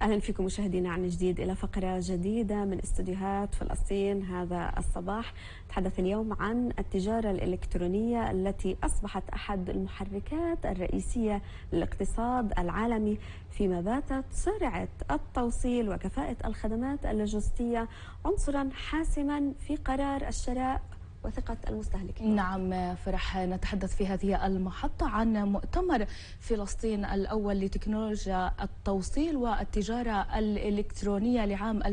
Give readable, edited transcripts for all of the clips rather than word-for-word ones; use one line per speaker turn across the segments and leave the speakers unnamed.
أهلا فيكم مشاهدينا عن جديد إلى فقرة جديدة من استديوهات فلسطين هذا الصباح. نتحدث اليوم عن التجارة الإلكترونية التي أصبحت أحد المحركات الرئيسية للاقتصاد العالمي، فيما باتت سرعة التوصيل وكفاءة الخدمات اللوجستية عنصرا حاسما في قرار الشراء وثقة المستهلكين.
نعم، فرح نتحدث في هذه المحطة عن مؤتمر فلسطين الأول لتكنولوجيا التوصيل والتجارة الإلكترونية لعام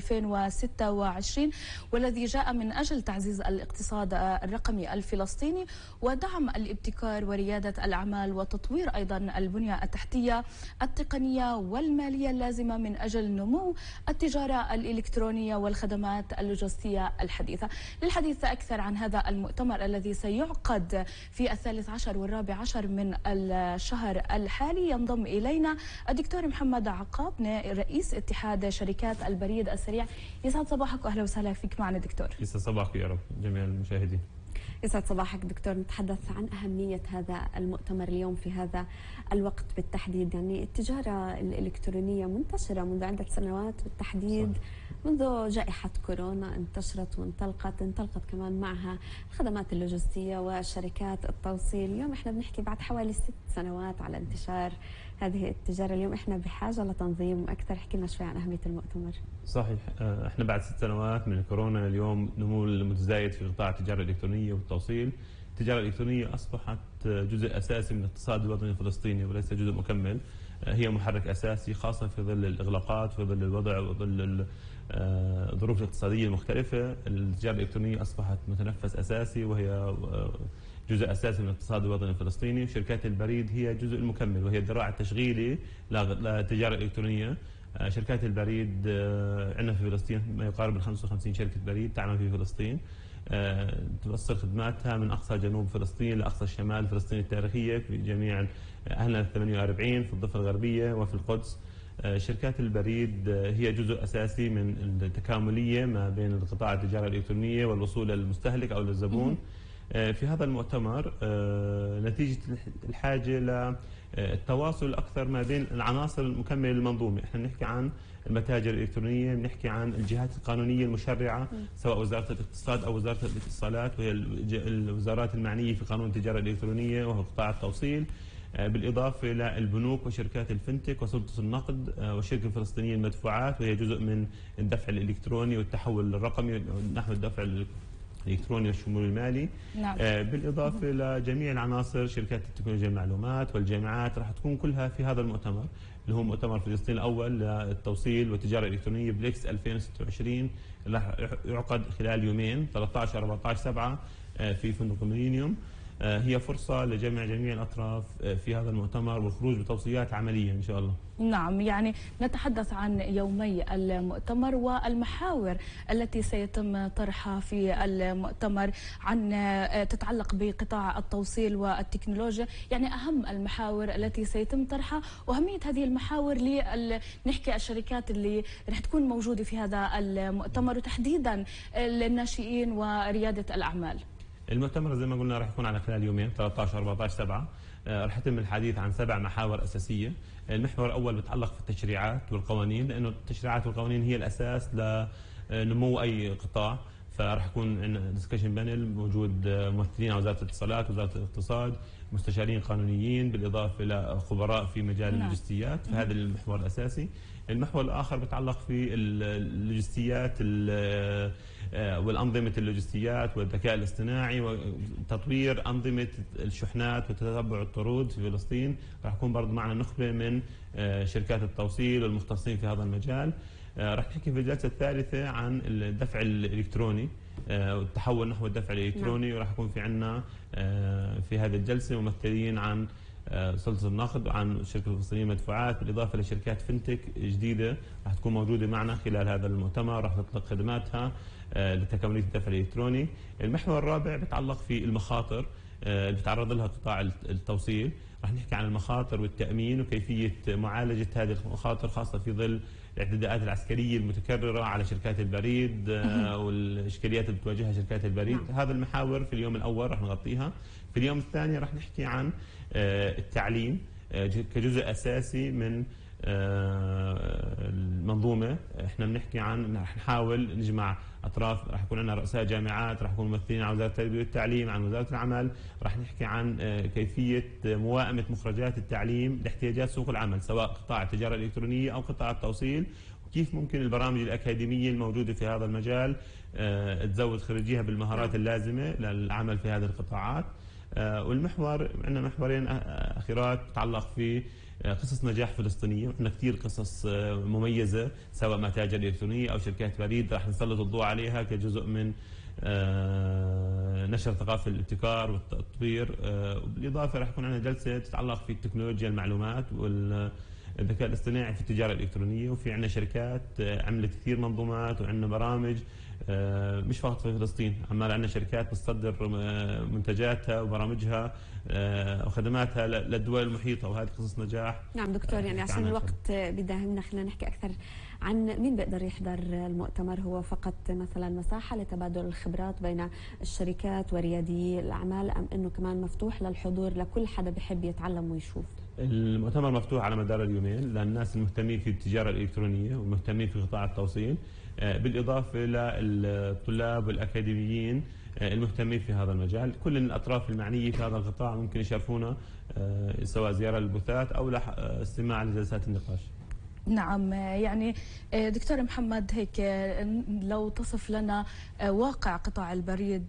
2026، والذي جاء من أجل تعزيز الاقتصاد الرقمي الفلسطيني ودعم الابتكار وريادة الأعمال وتطوير أيضا البنية التحتية التقنية والمالية اللازمة من أجل نمو التجارة الإلكترونية والخدمات اللوجستية الحديثة. للحديث أكثر عن هذا المؤتمر الذي سيعقد في 13 و14 من الشهر الحالي ينضم إلينا الدكتور محمد عقابنة، رئيس اتحاد شركات البريد السريع. يسعد صباحك وأهلا وسهلا فيك معنا دكتور.
يسعد صباحك يا رب جميع المشاهدين.
يسعد صباحك دكتور. نتحدث عن أهمية هذا المؤتمر اليوم في هذا الوقت بالتحديد. يعني التجارة الإلكترونية منتشرة منذ عدة سنوات بالتحديد، صحيح. منذ جائحة كورونا انتشرت انطلقت كمان معها الخدمات اللوجستية وشركات التوصيل. اليوم احنا بنحكي بعد حوالي 6 سنوات على انتشار هذه التجارة. اليوم احنا بحاجة لتنظيم أكثر. احكي لنا شوي عن أهمية المؤتمر.
صحيح، احنا بعد 6 سنوات من كورونا اليوم نمو المتزايد في قطاع التجارة الإلكترونية والتوصيل. التجارة الإلكترونية أصبحت جزء أساسي من الاقتصاد الوطني الفلسطيني وليس جزء مكمل. هي محرك أساسي خاصة في ظل الإغلاقات، في ظل الوضع وظل الظروف الاقتصادية المختلفة. التجارة الإلكترونية أصبحت متنفس أساسي وهي جزء أساسي من الاقتصاد الوطني الفلسطيني. شركات البريد هي جزء المكمل وهي الذراع التشغيلي للتجارة الإلكترونية. شركات البريد عندنا في فلسطين ما يقارب ال 55 شركة بريد تعمل في فلسطين، توصل خدماتها من أقصى جنوب فلسطين لأقصى شمال فلسطين التاريخية في جميع أهلنا 48 في الضفة الغربية وفي القدس. شركات البريد هي جزء أساسي من التكاملية ما بين القطاع التجارة الإلكترونية والوصول للمستهلك أو للزبون. في هذا المؤتمر نتيجة الحاجة للتواصل أكثر ما بين العناصر المكملة للمنظومة. احنا بنحكي عن المتاجر الإلكترونية، بنحكي عن الجهات القانونية المشرعة سواء وزارة الاقتصاد أو وزارة الاتصالات وهي الوزارات المعنية في قانون التجارة الإلكترونية وهو قطاع التوصيل، بالإضافة للبنوك وشركات الفنتك وسلطة النقد والشركة الفلسطينية للمدفوعات وهي جزء من الدفع الإلكتروني والتحول الرقمي نحو الدفع الإلكتروني والشمول المالي.
نعم.
بالإضافة لجميع العناصر شركات التكنولوجيا المعلومات والجامعات راح تكون كلها في هذا المؤتمر اللي هو مؤتمر فلسطين الأول للتوصيل والتجارة الإلكترونية بليكس 2026 اللي راح يعقد خلال يومين 13-14/7 في فندق ميلينيوم. هي فرصة لجمع جميع الأطراف في هذا المؤتمر والخروج بتوصيات عملية إن شاء الله.
نعم، يعني نتحدث عن يومي المؤتمر والمحاور التي سيتم طرحها في المؤتمر عن تتعلق بقطاع التوصيل والتكنولوجيا. يعني أهم المحاور التي سيتم طرحها وأهمية هذه المحاور نحكي الشركات اللي رح تكون موجودة في هذا المؤتمر وتحديدا الناشئين وريادة الأعمال.
المؤتمر زي ما قلنا راح يكون على خلال يومين 13-14/7. راح يتم الحديث عن 7 محاور أساسية. المحور الأول بيتعلق في التشريعات والقوانين، لأنه التشريعات والقوانين هي الأساس لنمو أي قطاع. فراح يكون عندنا ديسكشن بانل موجود ممثلين عن وزارة الاتصالات، وزارة الاقتصاد، مستشارين قانونيين، بالإضافة لخبراء في مجال اللوجستيات. فهذا المحور الأساسي. المحور الآخر بيتعلق في اللوجستيات والأنظمة اللوجستيات والذكاء الاصطناعي وتطوير أنظمة الشحنات وتتبع الطرود في فلسطين. راح يكون برضه معنا نخبة من شركات التوصيل والمختصين في هذا المجال. راح نحكي في الجلسة الثالثة عن الدفع الإلكتروني والتحول نحو الدفع الإلكتروني. وراح يكون في عنا في هذه الجلسة ممثلين عن سلطة النقد وعن الشركة الفلسطينية للمدفوعات، بالإضافة لشركات فنتك جديدة راح تكون موجودة معنا خلال هذا المؤتمر، راح تطلق خدماتها لتكاملية الدفع الإلكتروني. المحور الرابع بيتعلق في المخاطر اللي بتعرض لها قطاع التوصيل. راح نحكي عن المخاطر والتأمين وكيفية معالجة هذه المخاطر خاصة في ظل الاعتداءات العسكرية المتكررة على شركات البريد والإشكاليات اللي بتواجهها شركات البريد. هذا المحاور في اليوم الأول راح نغطيها. في اليوم الثاني راح نحكي عن التعليم كجزء أساسي من المنظومه. احنا بنحكي عن رح نحاول نجمع اطراف، رح يكون عندنا رؤساء جامعات، رح يكون ممثلين عن وزاره التربيه والتعليم، عن وزاره العمل، رح نحكي عن كيفيه موائمه مخرجات التعليم لاحتياجات سوق العمل سواء قطاع التجاره الالكترونيه او قطاع التوصيل، وكيف ممكن البرامج الاكاديميه الموجوده في هذا المجال تزود خريجيها بالمهارات اللازمه للعمل في هذه القطاعات. والمحور عندنا محورين اخيرات تتعلق في قصص نجاح فلسطينيه، وعندنا كثير قصص مميزه سواء متاجر الكترونيه او شركات بريد رح نسلط الضوء عليها كجزء من نشر ثقافه الابتكار والتطوير. بالاضافه رح يكون عندنا جلسه تتعلق في تكنولوجيا المعلومات والذكاء الاصطناعي في التجاره الالكترونيه، وفي عندنا شركات عملت كثير منظومات وعندنا برامج مش فقط في فلسطين، عمال عندنا شركات بتصدر منتجاتها وبرامجها وخدماتها للدول المحيطه، وهذه قصص نجاح.
نعم دكتور، يعني عشان الوقت بداهمنا خلينا نحكي اكثر عن مين بيقدر يحضر المؤتمر. هو فقط مثلا مساحه لتبادل الخبرات بين الشركات وريادي الاعمال، ام انه كمان مفتوح للحضور لكل حدا بحب يتعلم ويشوف؟
المؤتمر مفتوح على مدار اليومين للناس المهتمين في التجاره الالكترونيه والمهتمين في قطاع التوصيل، بالإضافة للطلاب والأكاديميين المهتمين في هذا المجال. كل الأطراف المعنية في هذا القطاع ممكن يشرفونا سواء زيارة للبثات أو استماع لجلسات النقاش.
نعم، يعني دكتور محمد، هيك لو تصف لنا واقع قطاع البريد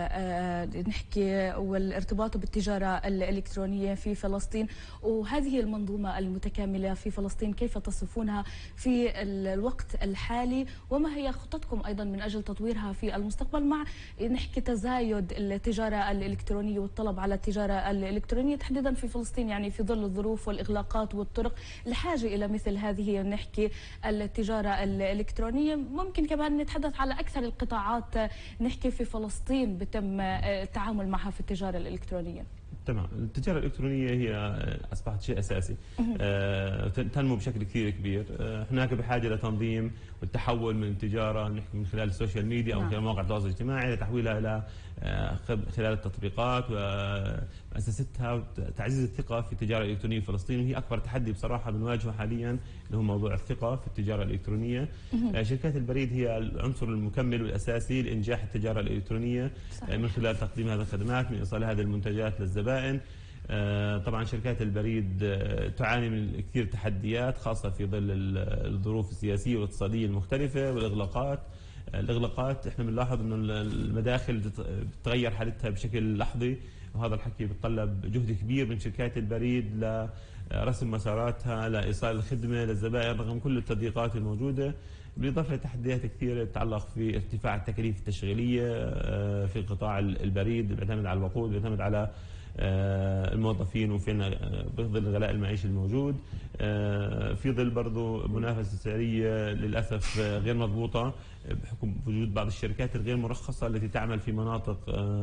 نحكي والارتباط بالتجارة الإلكترونية في فلسطين، وهذه المنظومة المتكاملة في فلسطين كيف تصفونها في الوقت الحالي، وما هي خططكم أيضا من أجل تطويرها في المستقبل مع نحكي تزايد التجارة الإلكترونية والطلب على التجارة الإلكترونية تحديدا في فلسطين، يعني في ظل الظروف والإغلاقات والطرق الحاجة إلى مثل هذه نحكي التجارة الإلكترونية. ممكن كمان نتحدث على أكثر القطاعات نحكي في فلسطين بتم التعامل معها في التجارة الإلكترونية.
تمام، التجارة الإلكترونية هي أصبحت شيء أساسي، تنمو بشكل كثير كبير. هناك بحاجة لتنظيم والتحول من التجارة نحكي من خلال السوشيال ميديا أو من خلال مواقع التواصل الاجتماعي لتحويلها إلى خلال التطبيقات ومؤسستها وتعزيز الثقة في التجارة الإلكترونية في فلسطين. وهي أكبر تحدي بصراحة بنواجهه حاليا اللي هو موضوع الثقة في التجارة الإلكترونية. شركات البريد هي العنصر المكمل والأساسي لإنجاح التجارة الإلكترونية من خلال تقديم هذه الخدمات، من إيصال هذه المنتجات للزبائن. طبعا شركات البريد تعاني من كثير تحديات خاصة في ظل الظروف السياسية والاقتصادية المختلفة والإغلاقات. احنا بنلاحظ انه المداخل بتتغير حالتها بشكل لحظي، وهذا الحكي بيتطلب جهد كبير من شركات البريد لرسم مساراتها لإيصال الخدمة للزبائن رغم كل التضييقات الموجودة، بالإضافة لتحديات كثيرة تتعلق في ارتفاع التكاليف التشغيلية في قطاع البريد، بيعتمد على الوقود، بيعتمد على الموظفين، وفينا بظل الغلاء المعيشي الموجود، في ظل برضه منافسة سعرية للأسف غير مضبوطة بحكم وجود بعض الشركات الغير مرخصة التي تعمل في مناطق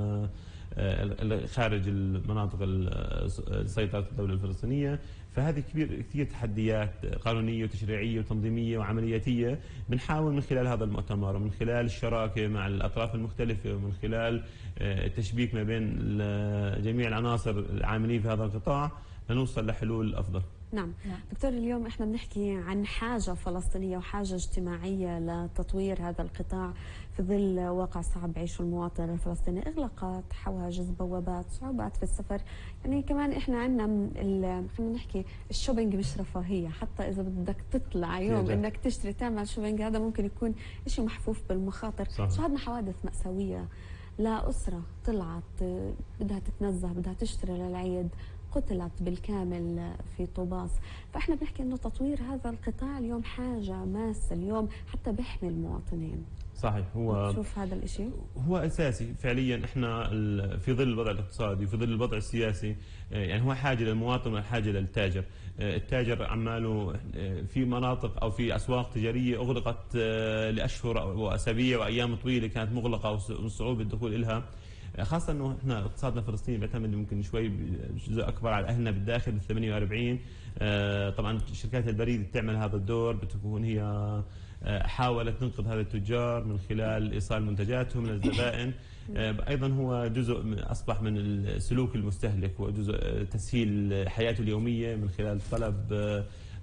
خارج المناطق سيطرة الدولة الفلسطينية. فهذه كثير تحديات قانونية وتشريعية وتنظيمية وعملياتية بنحاول من خلال هذا المؤتمر ومن خلال الشراكة مع الأطراف المختلفة ومن خلال التشبيك ما بين جميع العناصر العاملين في هذا القطاع لنوصل لحلول أفضل.
نعم دكتور، اليوم احنا بنحكي عن حاجة فلسطينية وحاجة اجتماعية لتطوير هذا القطاع في ظل واقع صعب يعيشه المواطن الفلسطيني، اغلاقات، حواجز، بوابات، صعوبات في السفر. يعني كمان احنا عندنا خلينا نحكي الشوبينج مش رفاهية، حتى اذا بدك تطلع يوم انك تشتري تعمل شوبينج هذا ممكن يكون شيء محفوف بالمخاطر. شاهدنا حوادث مأساوية لأسرة طلعت بدها تتنزه، بدها تشتري للعيد، قتلت بالكامل في طوباس. فاحنا بنحكي انه تطوير هذا القطاع اليوم حاجه ماسه اليوم حتى بيحمي المواطنين.
صحيح، هو
شوف هذا الشيء
هو اساسي فعليا. احنا في ظل الوضع الاقتصادي في ظل الوضع السياسي يعني هو حاجه للمواطن وحاجه للتاجر. التاجر عماله في مناطق او في اسواق تجاريه اغلقت لاشهر واسابيع وايام طويله كانت مغلقه وصعوبه الدخول لها، خاصة انه احنا اقتصادنا الفلسطيني بيعتمد ممكن شوي جزء اكبر على اهلنا بالداخل ال 48. طبعا شركات البريد بتعمل هذا الدور، بتكون هي حاولت تنقذ هذا التجار من خلال ايصال منتجاتهم للزبائن. ايضا هو جزء اصبح من السلوك المستهلك وجزء تسهيل حياته اليوميه من خلال طلب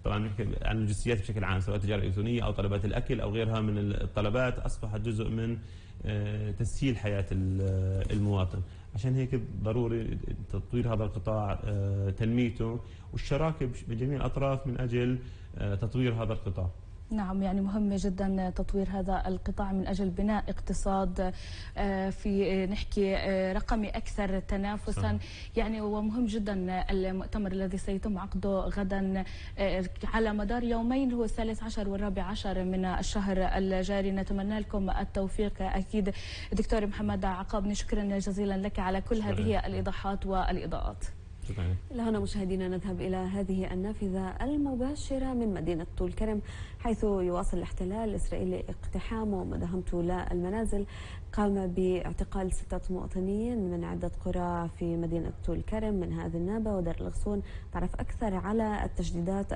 طبعا نحكي عن اللوجستيات بشكل عام، سواء التجاره الالكترونيه او طلبات الاكل او غيرها من الطلبات، اصبحت جزء من تسهيل حياه المواطن. عشان هيك ضروري تطوير هذا القطاع، تنميته والشراكه بجميع الاطراف من اجل تطوير هذا القطاع.
نعم، يعني مهم جدا تطوير هذا القطاع من أجل بناء اقتصاد في نحكي رقمي أكثر تنافسا. يعني ومهم جدا المؤتمر الذي سيتم عقده غدا على مدار يومين، هو 13 و14 من الشهر الجاري. نتمنى لكم التوفيق أكيد. دكتور محمد عقابني، شكرا جزيلا لك على كل هذه الإيضاحات والإضاءات.
إلى هنا مشاهدينا نذهب إلى هذه النافذة المباشرة من مدينة طول كرم، حيث يواصل الاحتلال الإسرائيلي اقتحامه ومداهمته للمنازل. قام باعتقال 6 مواطنين من عدة قرى في مدينة طول كرم، منها ذي النابة ودار الغصون. تعرف أكثر على التجديدات